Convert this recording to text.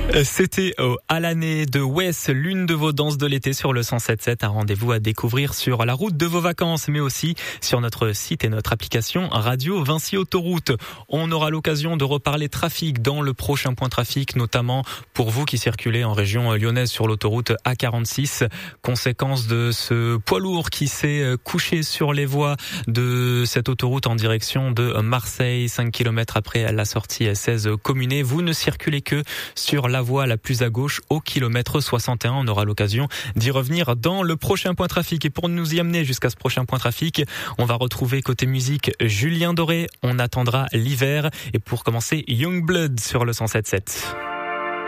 C'était à l'année de Wes, l'une de vos danses de l'été sur le 107.7. Un rendez-vous à découvrir sur la route de vos vacances, mais aussi sur notre site et notre application Radio Vinci Autoroute. On aura l'occasion de reparler trafic dans le prochain point trafic, notamment pour vous qui circulez en région lyonnaise sur l'autoroute A46. Conséquence de ce poids lourd qui s'est couché sur les voies de cette autoroute en direction de Marseille, 5 km après la sortie 16 Communé. Vous ne circulez que sur la voie la plus à gauche au kilomètre 61. On aura l'occasion d'y revenir dans le prochain point trafic. Et pour nous y amener jusqu'à ce prochain point trafic, on va retrouver côté musique Julien Doré. On attendra l'hiver. Et pour commencer, Youngblood sur le 107.7.